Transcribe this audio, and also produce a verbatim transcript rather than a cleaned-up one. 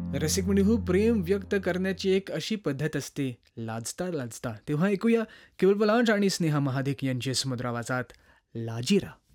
रसिक म्हणे हो, प्रेम व्यक्त करण्याची एक अशी पद्धत असते, लाजता लाजता. तेव्हा ऐकूया केवळ बलांच आणि स्नेहा महादिक यांचे सुमधुर आवाजात लाजिरा.